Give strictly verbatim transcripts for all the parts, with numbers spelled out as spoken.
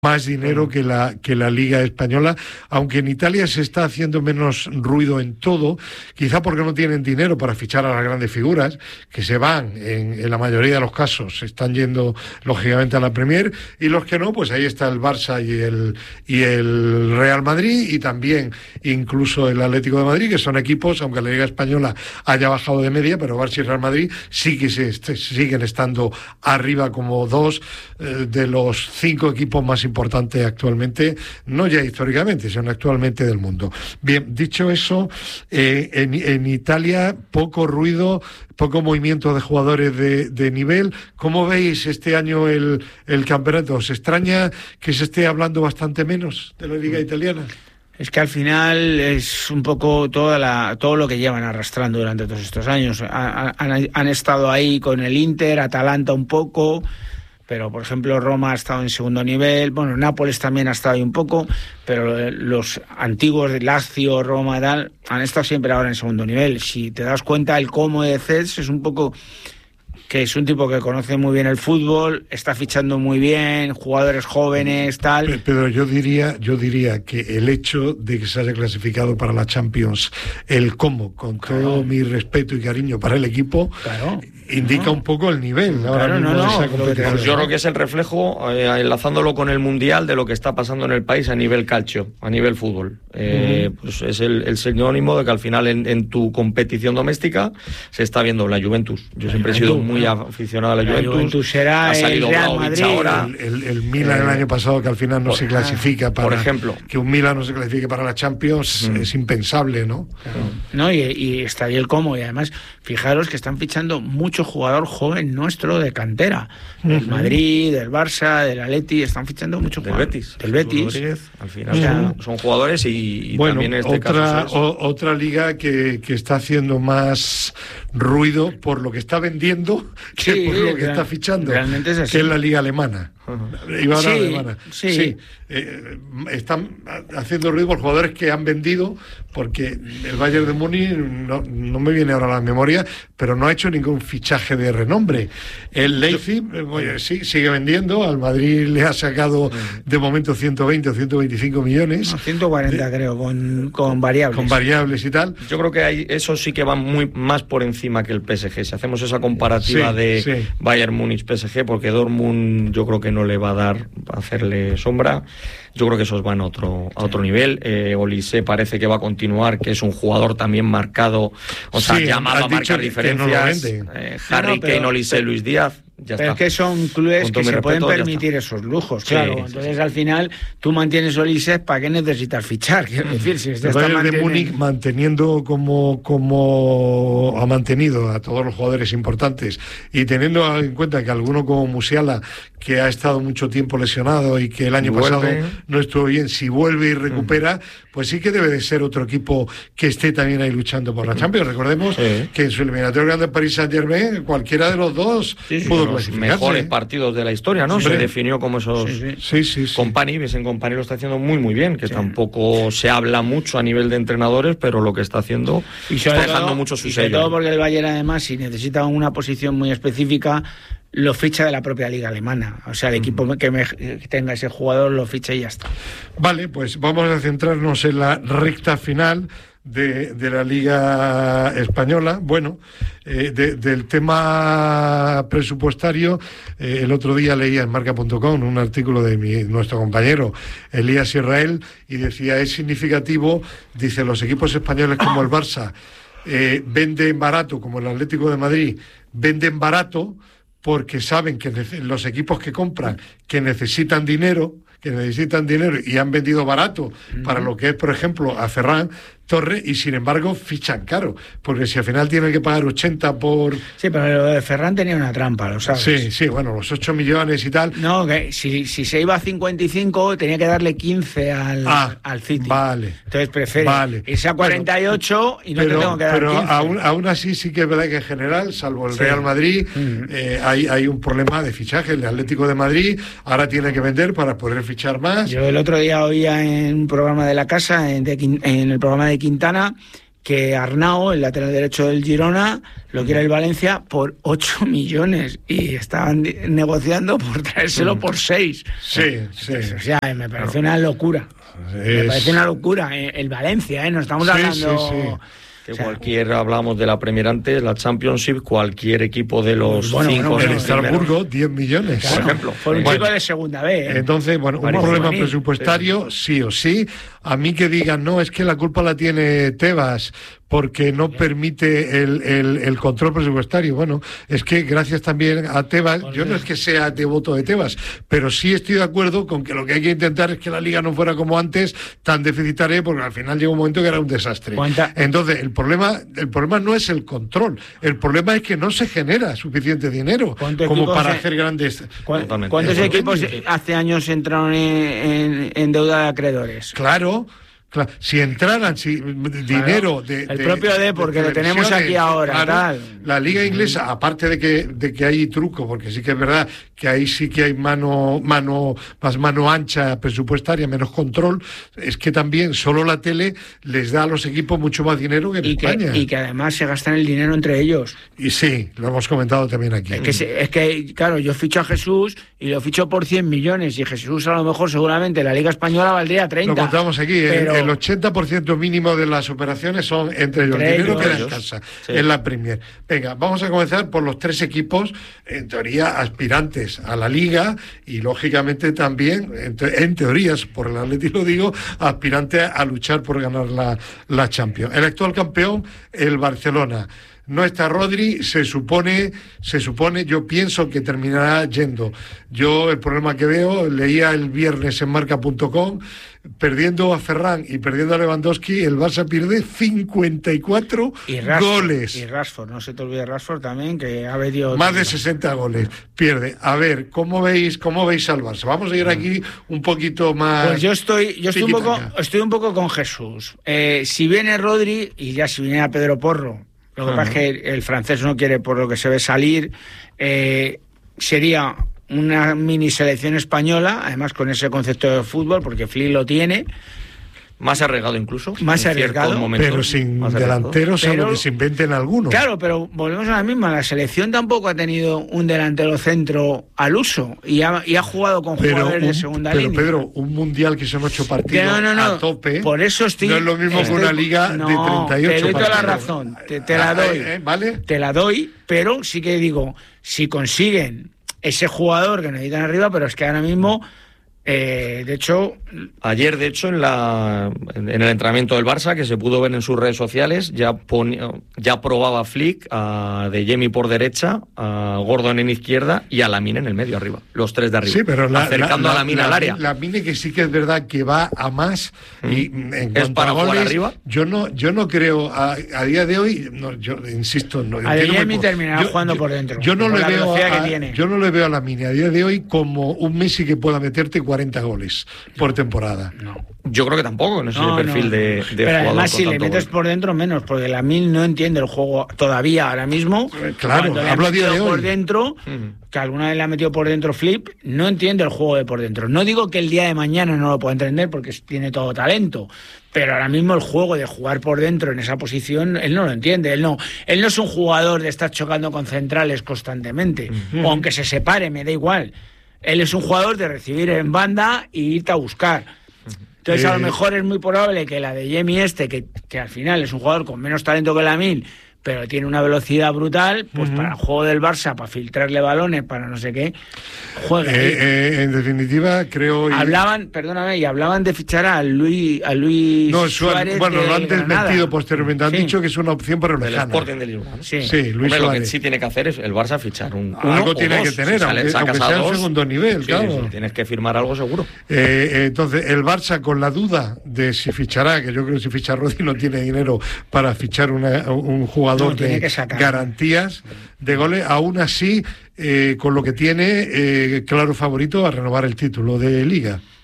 más dinero que la que la Liga Española, aunque en Italia se está haciendo menos ruido en todo, quizá porque no tienen dinero para fichar a las grandes figuras, que se van, en, en la mayoría de los casos, se están yendo lógicamente a la Premier, y los que no, pues ahí está el Barça y el, y el Real Madrid, y también incluso el Atlético de Madrid, que son equipos, aunque la Liga Española haya bajado de media, pero Barça y Real Madrid sí que se, se siguen estando arriba como dos eh, de los cinco equipos más importantes importante actualmente, no ya históricamente, sino actualmente del mundo. Bien, dicho eso, eh, en, en Italia poco ruido, poco movimiento de jugadores de, de nivel. ¿Cómo veis este año el, el campeonato? ¿Os extraña que se esté hablando bastante menos de la Liga italiana? Es que al final es un poco toda la, todo lo que llevan arrastrando durante todos estos años. Han, han, han estado ahí con el Inter, Atalanta un poco, pero por ejemplo Roma ha estado en segundo nivel, bueno, Nápoles también ha estado ahí un poco, pero los antiguos de Lazio, Roma y tal, han estado siempre ahora en segundo nivel. Si te das cuenta, el Como de Cés es un poco que es un tipo que conoce muy bien el fútbol, está fichando muy bien, jugadores jóvenes, tal. Pero yo diría, yo diría que el hecho de que se haya clasificado para la Champions, el Como, con claro. todo mi respeto y cariño para el equipo, claro. indica no. un poco el nivel. Claro, ahora no, no. De esa competición. Pues yo creo que es el reflejo, eh, enlazándolo con el Mundial, de lo que está pasando en el país a nivel calcio, a nivel fútbol. Eh, uh-huh. Pues es el, el sinónimo de que al final en, en tu competición doméstica se está viendo la Juventus. Yo la siempre Juventus, he sido muy aficionado a la, la Juventus. Juventus será ha salido el Real Madrid ahora. El, el, el Milan eh, el año pasado, que al final no por, se clasifica para... Por ejemplo. Que un Milan no se clasifique para la Champions mm. es impensable, ¿no? Claro. No, y, y está ahí el Como, y además, fijaros que están fichando mucho jugador joven nuestro de cantera. Del uh-huh. Madrid, del Barça, del Atleti, están fichando mucho del jugador. Betis. Del Betis. Rodríguez, al final uh-huh. son, son jugadores y, y bueno, también en este otra, caso... O, otra liga que, que está haciendo más ruido por lo que está vendiendo que sí, por lo que real, está fichando, realmente es así. que es la liga alemana. Uh-huh. Iba a sí, alemana. sí. sí. Eh, están haciendo ruido por jugadores que han vendido, porque el Bayern de Múnich, no, no me viene ahora a la memoria, pero no ha hecho ningún fichaje de renombre. El Leipzig eh, sí, sigue vendiendo, al Madrid le ha sacado de momento ciento veinte o ciento veinticinco millones. No, ciento cuarenta de, creo, con, con variables. Con variables y tal. Yo creo que hay, eso sí que va muy más por encima que el P S G. Si hacemos esa comparativa sí, de sí. Bayern Múnich-P S G, porque Dortmund yo creo que no le va a dar a hacerle sombra. Yo creo que esos van a otro, a otro nivel. Eh, Olise parece que va a continuar, que es un jugador también marcado, o sea, sí, llamado a marcar diferencias. No eh, Harry no, no, Kane, Olise, Luis Díaz. Ya pero está. Es que son clubes que se respeto, pueden permitir esos lujos, claro. Sí, Entonces, sí, al final, tú mantienes Olise, ¿para qué necesitas fichar? Quiero decir, si el Bayern de Múnich manteniendo como, como ha mantenido a todos los jugadores importantes, y teniendo en cuenta que alguno como Musiala, que ha estado mucho tiempo lesionado y que el año vuelve. pasado no estuvo bien, si vuelve y recupera, mm. pues sí que debe de ser otro equipo que esté también ahí luchando por la Champions. Recordemos sí. que en su eliminatorio grande Paris Saint-Germain, cualquiera de los dos sí, sí, pudo los mejores partidos de la historia, ¿no? Sí, se definió como esos sí, sí, sí, sí. Company, Vincent Company lo está haciendo muy muy bien, que sí. tampoco se habla mucho a nivel de entrenadores, pero lo que está haciendo y está todo, dejando mucho su y sello. Sobre todo porque el Bayern, además, si necesita una posición muy específica, lo ficha de la propia liga alemana. O sea, el equipo uh-huh. que, me, que tenga ese jugador lo ficha y ya está. Vale, pues vamos a centrarnos en la recta final de, de la Liga Española. Bueno, eh, de, del tema presupuestario, eh, el otro día leía en marca punto com un artículo de mi, nuestro compañero Elías Israel, y decía, es significativo, dice, los equipos españoles como el Barça eh, venden barato, como el Atlético de Madrid venden barato, porque saben que los equipos que compran, que necesitan dinero, que necesitan dinero y han vendido barato uh-huh. para lo que es, por ejemplo, a Ferran Torres, y sin embargo fichan caro, porque si al final tienen que pagar ochenta por... Sí, pero lo de Ferran tenía una trampa, lo sabes. Sí, sí, bueno, los ocho millones y tal. No, que si, si se iba a cincuenta y cinco tenía que darle quince al, ah, al City. Vale. Entonces prefiere vale. irse a cuarenta y ocho bueno, y no pero, te tengo que dar pero quince. Aún, aún así sí que es verdad que en general, salvo el sí. Real Madrid, uh-huh. eh, hay, hay un problema de fichaje. El Atlético de Madrid ahora tiene que vender para poder fichar más. Yo el otro día oía en un programa de la casa, en, de, en el programa de Quintana, que Arnau, el lateral derecho del Girona, lo quiere el Valencia por ocho millones y estaban negociando por traérselo por seis. Sí, sí. O sea, me parece una locura. Es... Me parece una locura. El Valencia, ¿eh? No estamos sí, hablando... Sí, sí. Que o sea, cualquier, hablamos de la Premier antes, la Championship, cualquier equipo de los bueno, cinco... Bueno, el Estrasburgo, diez millones. Claro, por ejemplo. Por un bueno, chico de segunda B. ¿eh? Entonces, bueno, un Parece problema venir. presupuestario, sí. sí o sí. A mí que digan, no, es que la culpa la tiene Tebas porque no permite el, el, el control presupuestario. Bueno, es que gracias también a Tebas, yo no es que sea devoto de Tebas, pero sí estoy de acuerdo con que lo que hay que intentar es que la Liga no fuera como antes, tan deficitaria, porque al final llegó un momento que era un desastre. ¿Cuánta? Entonces, el problema, el problema no es el control, el problema es que no se genera suficiente dinero como para se... hacer grandes... ¿Cuántos, ¿cuántos equipos hace años entraron en, en, en deuda de acreedores? Claro. Claro, si entraran si, dinero claro, de, el de, propio D, porque lo tenemos aquí ahora, claro, tal. La liga inglesa, aparte de que de que hay truco, porque sí que es verdad que ahí sí que hay mano mano más mano ancha presupuestaria, menos control, es que también solo la tele les da a los equipos mucho más dinero que en y España. Que, y que además se gastan el dinero entre ellos. Y sí, lo hemos comentado también aquí. Es que, se, es que claro, yo ficho a Jesús y lo ficho por cien millones y Jesús a lo mejor seguramente la Liga Española valdría treinta. Lo contamos aquí, pero... el, el ochenta por ciento mínimo de las operaciones son entre ellos, el dinero queda en casa, sí. En la Premier. Venga, vamos a comenzar por los tres equipos, en teoría, aspirantes a la Liga y, lógicamente, también, en, te, en teorías, por el Atleti lo digo, aspirantes a luchar por ganar la, la Champions. El actual campeón, el Barcelona. No está Rodri, se supone, se supone, yo pienso que terminará yendo. Yo el problema que veo, leía el viernes en marca punto com, perdiendo a Ferran y perdiendo a Lewandowski, el Barça pierde cincuenta y cuatro y Rashford, goles. Y Rashford, no se te olvide Rashford también, que ha metido... Más de sesenta goles, pierde. A ver, ¿cómo veis cómo veis al Barça? Vamos a ir aquí un poquito más... Pues yo estoy, yo estoy, un, poco, estoy un poco con Jesús. Eh, si viene Rodri, y ya si viene a Pedro Porro, lo que uh-huh. pasa es que el francés no quiere, por lo que se ve, salir. Eh, sería una mini selección española, además con ese concepto de fútbol, porque Flick lo tiene. Más arriesgado incluso. Más arriesgado. Momentos, pero sin delanteros, salvo que se inventen algunos. Claro, pero volvemos a la misma. La selección tampoco ha tenido un delantero centro al uso y ha, y ha jugado con pero jugadores un, de segunda pero, línea. Pero, Pedro, un mundial que son ocho partidos no, no, no. a tope. Por eso estoy, no es lo mismo estoy, que una liga no, de treinta y ocho te doy partidos. toda la razón. Te, te la doy. Ah, eh, ¿vale? Te la doy, pero sí que digo, si consiguen ese jugador que necesitan arriba, pero es que ahora mismo... Eh, de hecho, ayer de hecho en la en el entrenamiento del Barça, que se pudo ver en sus redes sociales, ya ponía, ya probaba Flick a De Jemi por derecha, a Gordon en izquierda y a Lamine en el medio arriba, los tres de arriba, sí, pero la, acercando la, la, a Lamine la, al área. Lamine, que sí que es verdad que va a más mm. y en es para goles, jugar arriba. Yo no, yo no creo a, a día de hoy, no, yo insisto, no. A De Jemi terminará jugando yo, por dentro. Yo no le veo, a, que yo no le veo a Lamine a día de hoy como un Messi que pueda meterte cuarenta goles por temporada. No. Yo creo que tampoco, no es no, el perfil no. de, de Pero jugador. Además, si le metes gol. por dentro, menos, porque Lamine no entiende el juego todavía ahora mismo. Claro, hablo a día de hoy. Por dentro, uh-huh. que alguna vez le ha metido por dentro Flip, no entiende el juego de por dentro. No digo que el día de mañana no lo pueda entender porque tiene todo talento, pero ahora mismo el juego de jugar por dentro en esa posición, él no lo entiende. Él no, él no es un jugador de estar chocando con centrales constantemente, uh-huh. o aunque se separe, me da igual. Él es un jugador de recibir en banda y irte a buscar. Entonces, eh... a lo mejor es muy probable que la de Jemi este, que, que al final es un jugador con menos talento que Lamine, pero tiene una velocidad brutal, pues uh-huh. para el juego del Barça, para filtrarle balones, para no sé qué, juega. Eh, eh, en definitiva, creo... Y... Hablaban, perdóname, y hablaban de fichar a Luis, a Luis no, Suárez. Bueno, lo han desmentido posteriormente, han sí. dicho que es una opción para el lejana. Sporting de Lisboa, ¿no? Sí, sí, Luis Hombre, Suárez. Lo que sí tiene que hacer es el Barça fichar un uno algo o tiene dos. que tener, si aunque, sale, aunque sea dos, un segundo nivel, sí, claro. Sí, tienes que firmar algo seguro. Eh, entonces, el Barça con la duda de si fichará, que yo creo que si ficha Rodri no tiene dinero para fichar una, un jugador no, de garantías de goles, aún así, eh, con lo que tiene, eh, claro favorito a renovar el título de Liga.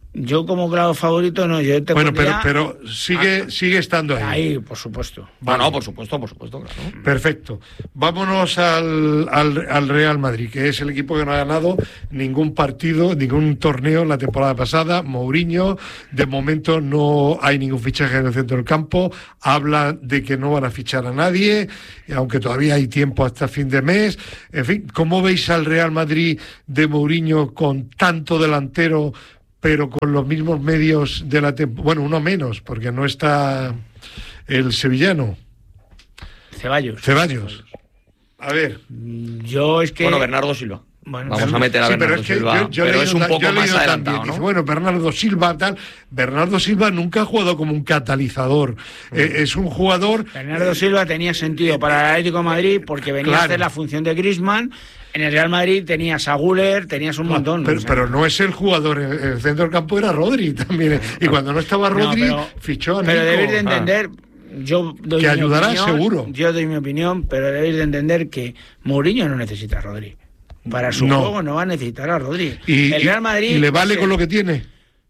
Yo como claro favorito no, yo te Bueno, pondría... pero, pero sigue, ah, sigue estando ahí. Ahí, por supuesto. Vale. No, no, por supuesto, por supuesto, claro. Perfecto. Vámonos al, al, al Real Madrid, que es el equipo que no ha ganado ningún partido, ningún torneo la temporada pasada. Mourinho, de momento no hay ningún fichaje en el centro del campo. Habla de que no van a fichar a nadie, aunque todavía hay tiempo hasta fin de mes. En fin, ¿cómo veis al Real Madrid de Mourinho con tanto delantero, pero con los mismos medios de la temporada? Bueno, uno menos, porque no está el sevillano. Ceballos. Ceballos. A ver. Yo es que... Bueno, Bernardo Silva. Bueno, Vamos a meter a sí, Bernardo pero es que Silva, yo, yo pero es un poco más adelantado, también, ¿no? dice, bueno, Bernardo Silva, tal. Bernardo Silva nunca ha jugado como un catalizador. Mm. Eh, es un jugador... Bernardo Silva tenía sentido para el Atlético de Madrid porque venía claro. a hacer la función de Griezmann. En el Real Madrid tenías a Güler, tenías un montón. Pero, o sea, pero no es el jugador, en el centro del campo era Rodri también. Y cuando no estaba Rodri, no, pero, fichó a Nico. Pero debéis de entender... Ah. Yo doy que mi ayudará opinión, seguro. Yo doy mi opinión, pero debéis de entender que Mourinho no necesita a Rodri. Para su no. juego no va a necesitar a Rodri. ¿Y, el Real Madrid, ¿y le vale se... con lo que tiene?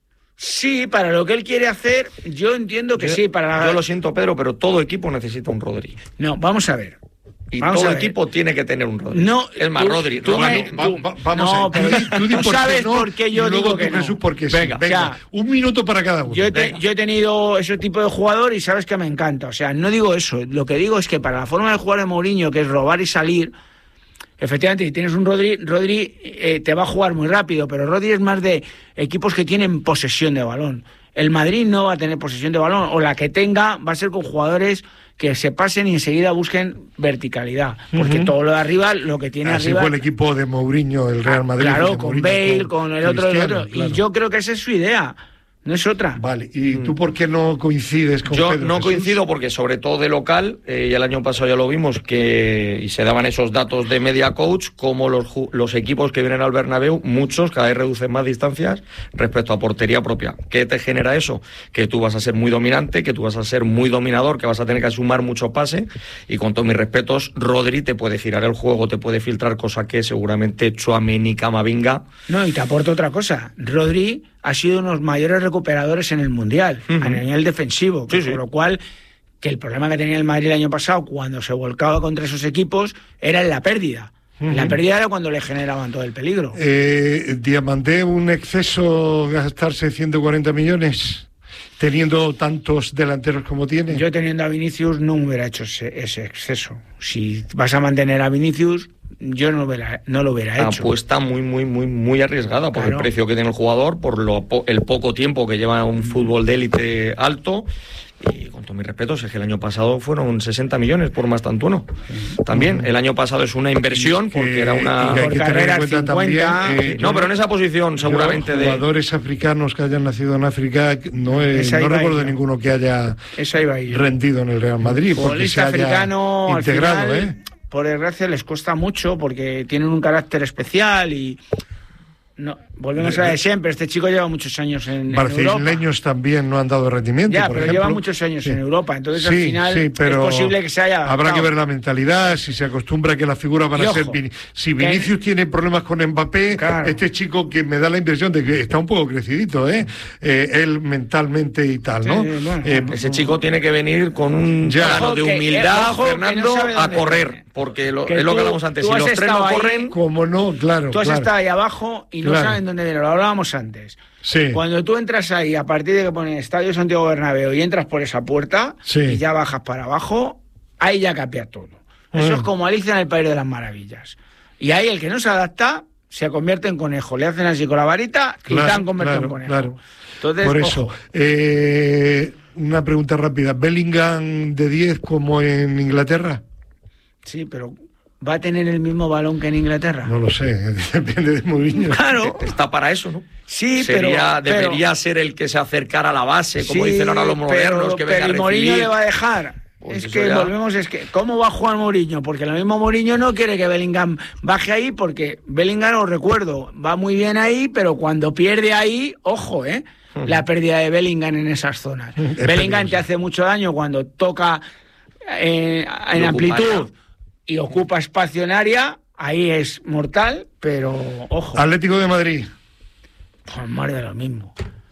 Sí, para lo que él quiere hacer, yo entiendo que yo, sí. Para... Yo lo siento, Pedro, pero todo equipo necesita un Rodri. No, vamos a ver. Y vamos todo equipo tiene que tener un Rodri. No, es más, tú, Rodri. Tú Rodri me, no, tú, va, va, vamos no, a ver. pero Tú, tú, tú por sabes no, por qué yo y luego digo tú, que no. Jesús, porque venga, sí. Venga, o sea, un minuto para cada uno. Yo he, te, yo he tenido ese tipo de jugador y sabes que me encanta. O sea, no digo eso. Lo que digo es que para la forma de jugar de Mourinho, que es robar y salir, efectivamente, si tienes un Rodri, Rodri eh, te va a jugar muy rápido, pero Rodri es más de equipos que tienen posesión de balón. El Madrid no va a tener posesión de balón, o la que tenga va a ser con jugadores que se pasen y enseguida busquen verticalidad, porque uh-huh. todo lo de arriba, lo que tiene Así arriba... fue el equipo de Mourinho, el Real Madrid. Claro, con Mourinho, Bale, con, con el otro, el otro. Claro. Y yo creo que esa es su idea. No es otra. Vale, ¿y tú por qué no coincides con Yo Pedro no Jesús? coincido porque sobre todo de local, eh, y el año pasado ya lo vimos, que y se daban esos datos de media coach, como los, los equipos que vienen al Bernabéu, muchos cada vez reducen más distancias respecto a portería propia. ¿Qué te genera eso? Que tú vas a ser muy dominante, que tú vas a ser muy dominador, que vas a tener que sumar mucho pase, y con todos mis respetos, Rodri te puede girar el juego, te puede filtrar, cosa que seguramente Tchouaméni, Camavinga... No, y te aporto otra cosa. Rodri ha sido uno de los mayores recuperadores en el Mundial, uh-huh. a nivel defensivo, sí, sí. Por lo cual, que el problema que tenía el Madrid el año pasado, cuando se volcaba contra esos equipos, era en la pérdida. Uh-huh. La pérdida era cuando le generaban todo el peligro. Eh, Diamandé, un exceso gastarse ciento cuarenta millones, teniendo tantos delanteros como tiene. Yo teniendo a Vinicius no hubiera hecho ese, ese exceso. Si vas a mantener a Vinicius... yo no, hubiera, no lo hubiera hecho. Apuesta muy, muy, muy, muy arriesgada por claro. el precio que tiene el jugador, por lo, el poco tiempo que lleva un fútbol de élite alto. Y con todo mi respeto, es que el año pasado fueron sesenta millones por Mastantuono. También, el año pasado es una inversión porque que, era una... que hay que tener en cuenta cincuenta, también... Eh, no, pero en esa posición seguramente de... Jugadores africanos que hayan nacido en África, no, es, no recuerdo de ninguno que haya rendido en el Real Madrid. Porque se haya africano, integrado, al final, ¿eh? Por desgracia les cuesta mucho porque tienen un carácter especial y... No, volvemos a la de siempre. Este chico lleva muchos años en, en Europa. Barceloneños también no han dado rendimiento. Ya, por pero ejemplo. lleva muchos años sí. en Europa. Entonces, sí, al final, sí, pero es posible que se haya adaptado. Habrá que ver la mentalidad, si se acostumbra a que las figuras van y a ojo, ser... Vin... Si Vinicius que... tiene problemas con Mbappé, claro. este chico que me da la impresión de que está un poco crecidito, ¿eh? eh él mentalmente y tal, ¿no? Sí, bueno, eh, ese chico tiene que venir con un grado de humildad, que, Fernando, no a correr. Viene. Porque lo, es lo que hablamos antes. Si los tres no corren... Ahí, como no, claro. Tú has claro. estado ahí abajo y no claro. saben dónde viene. Lo hablábamos antes. Sí. Cuando tú entras ahí, a partir de que pone Estadio Santiago Bernabéu y entras por esa puerta sí. y ya bajas para abajo, ahí ya cambia todo. Eso mm. es como Alicia en el País de las Maravillas. Y ahí el que no se adapta se convierte en conejo. Le hacen así con la varita claro, y te han convertido claro, en conejo. Claro. Entonces, por eso, eh, una pregunta rápida. ¿Bellingham de diez como en Inglaterra? Sí, pero... ¿va a tener el mismo balón que en Inglaterra? No lo sé, depende de Mourinho. Claro. Está para eso, ¿no? Sí, Sería, pero... Debería pero, ser el que se acercara a la base, como sí, dicen ahora los modernos, pero, que venga pero a Mourinho le va a dejar. Pues es que ya... volvemos, es que ¿cómo va a jugar Mourinho? Porque lo mismo Mourinho no quiere que Bellingham baje ahí, porque Bellingham, os recuerdo, va muy bien ahí, pero cuando pierde ahí, ojo, ¿eh? Uh-huh. La pérdida de Bellingham en esas zonas. Uh-huh. Bellingham te hace mucho daño cuando toca eh, en amplitud y ocupa espacio en área, ahí es mortal, pero ojo. Atlético de Madrid. Pues más de lo mismo.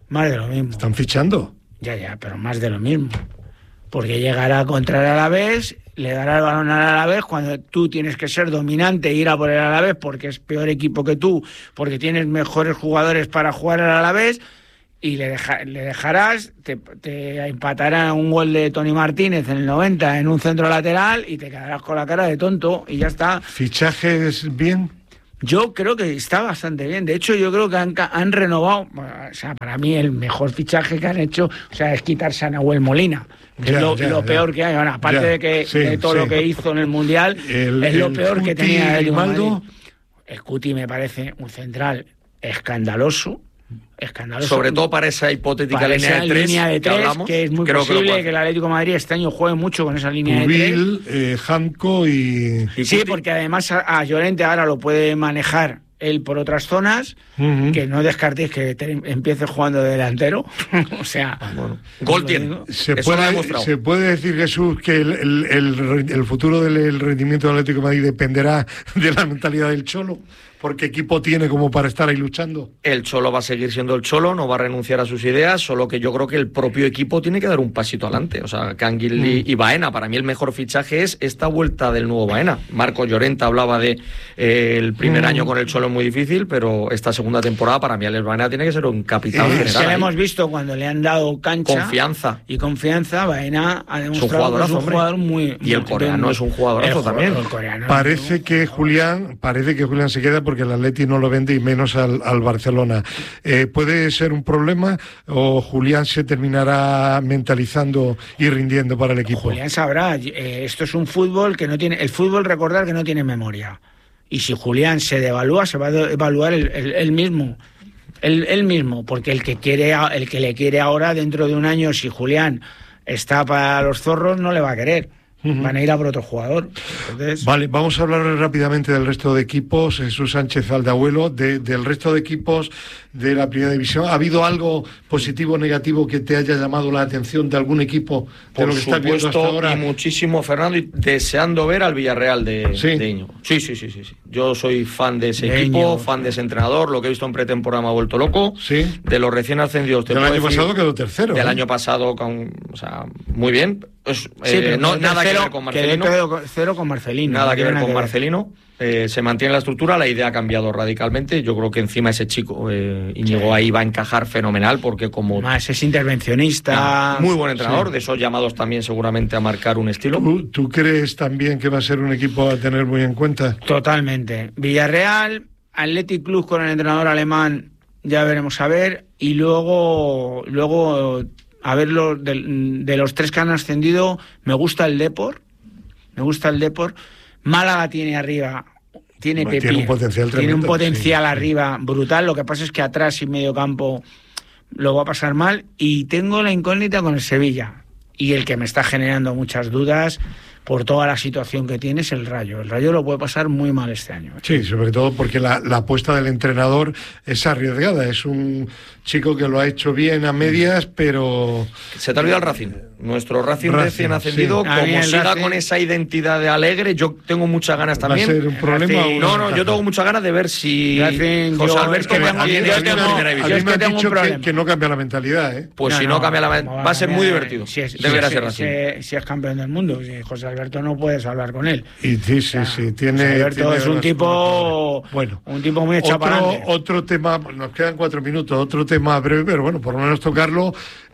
Más de lo mismo. ¿Están fichando? Ya, ya, pero más de lo mismo. Porque llegará contra el Alavés, le dará el balón al Alavés cuando tú tienes que ser dominante e ir a por el Alavés porque es peor equipo que tú, porque tienes mejores jugadores para jugar al Alavés, y le, deja, le dejarás, te, te empatará un gol de Toni Martínez en el noventa en un centro lateral y te quedarás con la cara de tonto y ya está. ¿Fichajes bien? Yo creo que está bastante bien. De hecho, yo creo que han, han renovado, o sea, para mí el mejor fichaje que han hecho, o sea, es quitarse a Nahuel Molina, que ya, es lo, ya, lo peor ya. que hay. Bueno, aparte ya. de que sí, de todo sí. lo que hizo en el Mundial, el, es lo peor que tenía el Madrid. El Cuti me parece un central escandaloso. Escandaloso. Sobre todo para esa hipotética para línea, esa de tres, línea de tres, que, hablamos, que es muy creo posible que, que el Atlético de Madrid este año juegue mucho con esa línea Ubil, de tres. Eh, Janko y... y sí, porque además a, a Llorente ahora lo puede manejar él por otras zonas, uh-huh. que no descartéis que te, empiece jugando de delantero. O sea, bueno. Gol tiene. Se puede, se puede decir, Jesús, que el, el, el, el futuro del el rendimiento del Atlético de Madrid dependerá de la mentalidad del Cholo. Porque equipo tiene como para estar ahí luchando. El Cholo va a seguir siendo el Cholo, no va a renunciar a sus ideas, solo que yo creo que el propio equipo tiene que dar un pasito adelante. O sea, Canguil y, mm. y Baena, para mí el mejor fichaje es esta vuelta del nuevo Baena. Marco Llorente hablaba de eh, el primer mm. año con el Cholo muy difícil, pero esta segunda temporada para mí Alex Baena tiene que ser un capitán eh, general. Que hemos visto cuando le han dado cancha. Confianza. Y confianza, Baena ha demostrado que es un jugador muy... Y el coreano muy, es un jugadorazo también. El coreano parece es que Julián, parece que Julián se queda porque el Atleti no lo vende y menos al, al Barcelona. Eh, ¿Puede ser un problema o Julián se terminará mentalizando y rindiendo para el equipo? Julián sabrá, eh, esto es un fútbol que no tiene, el fútbol recordar que no tiene memoria. Y si Julián se devalúa, se va a evaluar el, el, el mismo. El, el mismo, porque el que quiere, el que le quiere ahora, dentro de un año, si Julián está para los zorros, no le va a querer. Uh-huh. Van a ir a por otro jugador. Entonces... Vale, vamos a hablar rápidamente del resto de equipos. Jesús Sánchez Aldahuelo, de, del resto de equipos de la Primera División. ¿Ha habido algo positivo o negativo que te haya llamado la atención de algún equipo de Por lo que estás viendo hasta ahora? Y muchísimo, Fernando, y deseando ver al Villarreal de, ¿Sí? de Íñigo. Sí, sí, sí, sí, sí. Yo soy fan de ese de equipo, Íñigo. fan de ese entrenador. Lo que he visto en pretemporada me ha vuelto loco. Sí. De los recién ascendidos. Del año decir, pasado quedó tercero. Del ¿eh? año pasado, con, o sea, muy bien. Es, sí, eh, no, nada que ver con Marcelino. Que cero con Marcelino. Nada que ver con Marcelino. Eh, se mantiene la estructura, la idea ha cambiado radicalmente. Yo creo que encima ese chico, eh, Íñigo, sí. ahí va a encajar fenomenal porque como... Más es intervencionista. Muy buen entrenador, sí. de esos llamados también seguramente a marcar un estilo. ¿Tú, ¿Tú crees también que va a ser un equipo a tener muy en cuenta? Totalmente. Villarreal, Athletic Club con el entrenador alemán, ya veremos a ver. Y luego... luego a ver, los, de, de los tres que han ascendido, me gusta el Depor, me gusta el Depor. Málaga tiene arriba, tiene no, Pepi, tiene un potencial, tiene tremendo, un potencial sí, arriba sí. brutal. Lo que pasa es que atrás y medio campo lo va a pasar mal. Y tengo la incógnita con el Sevilla. Y el que me está generando muchas dudas por toda la situación que tiene es el Rayo. El Rayo lo puede pasar muy mal este año. Sí, sobre todo porque la, la apuesta del entrenador es arriesgada. Es un chico que lo ha hecho bien a medias, pero... Se te ha olvidado el Racing. Nuestro Racing, Racing recién ascendido, sí. como siga Racing... con esa identidad de alegre, yo tengo muchas ganas también. ¿Va a ser un problema? Racing... No, no, yo tengo muchas ganas de ver si Racing, José yo, Alberto es que mantiene yo esta tengo, primera división. A mí me han tengo dicho un que, que no cambia la mentalidad, ¿eh? Pues no, si no, no cambia la mentalidad, va a ser muy divertido. Si es, Deberá si, ser así. Si, si es campeón del mundo, si José Alberto no puedes hablar con él. Y sí, sí, sí. Tiene, José Alberto tiene es un tipo, bueno, un tipo muy echado para otro, adelante. otro tema, nos quedan cuatro minutos, otro tema breve, pero bueno, por lo menos tocarlo.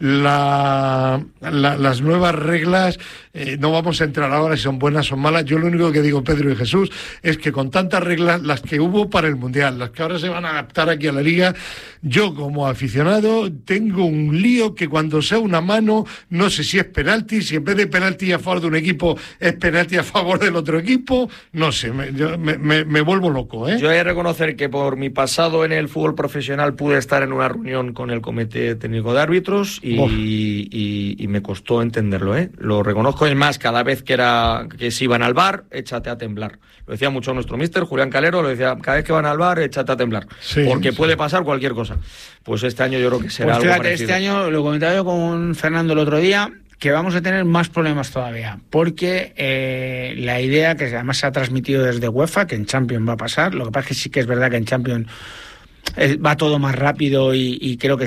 La, la, las nuevas reglas, eh, no vamos a entrar ahora si son buenas o malas. Yo lo único que digo, Pedro y Jesús, es que con tantas reglas, las que hubo para el Mundial, las que ahora se van a adaptar aquí a la Liga, yo como aficionado tengo un lío que cuando sea una mano, no sé si es penalti, si en vez de penalti a favor de un equipo es penalti a favor del otro equipo, no sé, me, yo, me, me, me vuelvo loco, ¿eh? Yo he de reconocer que por mi pasado en el fútbol profesional pude estar en una reunión con el Comité Técnico de Árbitros y, y, y me costó entenderlo, ¿eh? Lo reconozco, es más, cada vez que era que se iban al bar, échate a temblar. Lo decía mucho nuestro míster, Julián Calero, lo decía, cada vez que van al bar, échate a temblar. Sí, porque sí. puede pasar cualquier cosa. Pues este año yo creo que será pues fíjate, algo parecido. Este año, lo comentaba yo con Fernando el otro día, que vamos a tener más problemas todavía, porque eh, la idea, que además se ha transmitido desde UEFA, que en Champions va a pasar, lo que pasa es que sí que es verdad que en Champions eh, va todo más rápido y, y creo que es,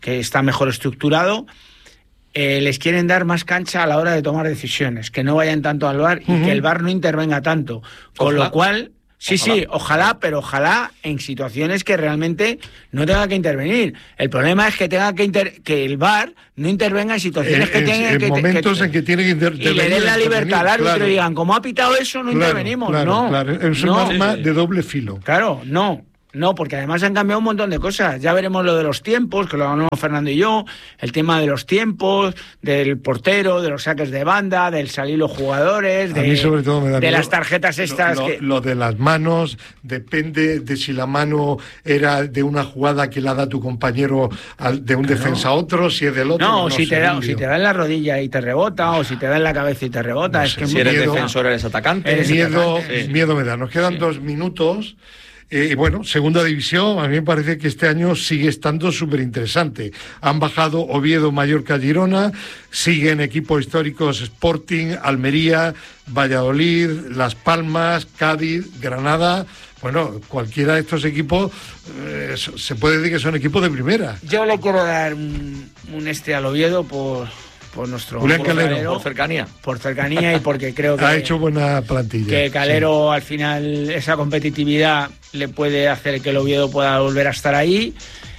que está mejor estructurado, eh, les quieren dar más cancha a la hora de tomar decisiones, que no vayan tanto al V A R y uh-huh. que el V A R no intervenga tanto. Con ojalá. lo cual, sí, ojalá. sí, ojalá, pero ojalá en situaciones que realmente no tenga que intervenir. El problema es que tenga que inter- que el V A R no intervenga en situaciones en, que tengan en que... momentos que, en que tiene que intervenir. Y le den la libertad al árbitro claro. y digan, como ha pitado eso, no claro, intervenimos. Claro, no, claro. Es no. un arma de doble filo. Claro, no. No, porque además han cambiado un montón de cosas. Ya veremos lo de los tiempos, que lo hablamos Fernando y yo, el tema de los tiempos, del portero, de los saques de banda, del salir los jugadores, de, a mí sobre todo me da de miedo. las tarjetas estas. Lo, lo, que... lo de las manos, depende de si la mano era de una jugada que la da tu compañero al, de un claro. defensa a otro, si es del otro. No, no si, sé, te da, si te da en la rodilla y te rebota, o si te da en la cabeza y te rebota. No es sé, que si miedo, eres defensor, eres atacante. Eres miedo, atacante. Sí. miedo me da. Nos quedan sí. dos minutos. Y eh, bueno, segunda división, a mí me parece que este año sigue estando súper interesante. Han bajado Oviedo, Mallorca, Girona, siguen equipos históricos Sporting, Almería, Valladolid, Las Palmas, Cádiz, Granada. Bueno, cualquiera de estos equipos eh, se puede decir que son equipos de primera. Yo le quiero dar un, un este al Oviedo por... por nuestro Julián Calero, Calero, por cercanía. Por cercanía y porque creo que ha hecho buena plantilla. Que Calero sí. al final esa competitividad le puede hacer que el Oviedo pueda volver a estar ahí,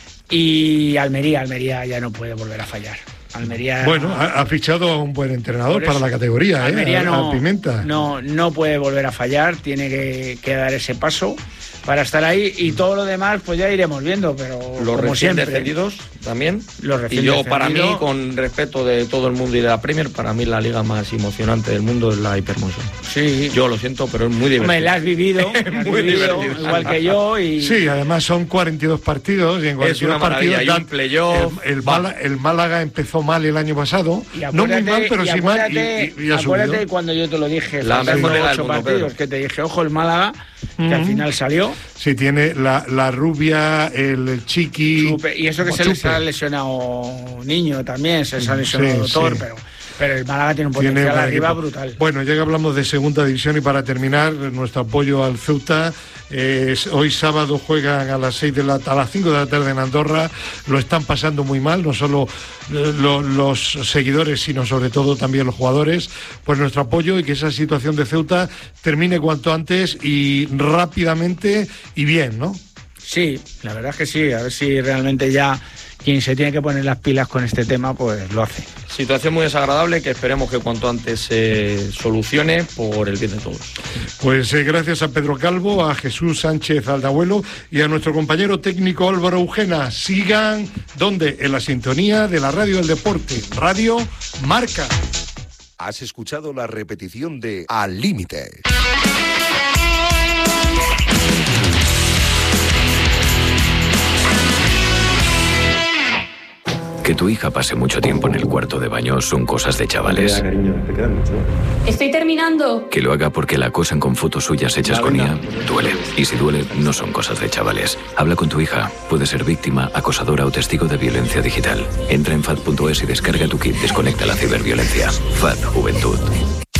y Almería, Almería ya no puede volver a fallar. Almería Bueno, ha, ha fichado a un buen entrenador para la categoría, Almería ¿eh? no, a Pimenta. No, no puede volver a fallar, tiene que, que dar ese paso para estar ahí, y todo lo demás pues ya iremos viendo, pero los como recién siempre descendidos también. Los recién y yo descendido, para mí, con respeto de todo el mundo y de la Premier, para mí la liga más emocionante del mundo es la Hypermotion. Sí. Yo lo siento, pero es muy divertido. Hombre, la has vivido, la has muy vivido divertido. igual que yo. Y... Sí, además son cuarenta y dos partidos y en cuarenta y dos es una partidos dan, playoff. El, el, Málaga, el Málaga empezó mal el año pasado, no muy mal, pero sí mal, y, y, y ha acuérdate subido. Cuando yo te lo dije, la mejor ocho mundo, partidos, Pedro. Que te dije, ojo, el Málaga, que mm-hmm. al final salió. Sí, tiene la, la rubia, el, el chiqui. Chupe, y eso que se les ha lesionado Niño también, se les ha lesionado sí, Doctor, sí. pero... Pero el Málaga tiene un potencial tiene arriba equipo. brutal. Bueno, ya que hablamos de segunda división, y para terminar, nuestro apoyo al Ceuta. Eh, hoy sábado juegan a las seis de la a las cinco de la tarde en Andorra. Lo están pasando muy mal, no solo eh, lo, los seguidores, sino sobre todo también los jugadores. Pues nuestro apoyo, y que esa situación de Ceuta termine cuanto antes y rápidamente y bien, ¿no? Sí, la verdad es que sí, a ver si realmente ya quien se tiene que poner las pilas con este tema, pues lo hace. Situación muy desagradable que esperemos que cuanto antes se solucione por el bien de todos. Pues eh, gracias a Pedro Calvo, a Jesús Sánchez Aldabuelo y a nuestro compañero técnico Álvaro Eugena. Sigan, ¿dónde? En la sintonía de la Radio del Deporte, Radio Marca. Has escuchado la repetición de Al Límite. Que tu hija pase mucho tiempo en el cuarto de baño son cosas de chavales. Estoy terminando. Que lo haga porque la acosan con fotos suyas hechas con I A duele. Y si duele, no son cosas de chavales. Habla con tu hija. Puede ser víctima, acosadora o testigo de violencia digital. Entra en F A D punto es y descarga tu kit Desconecta la ciberviolencia. F A D Juventud.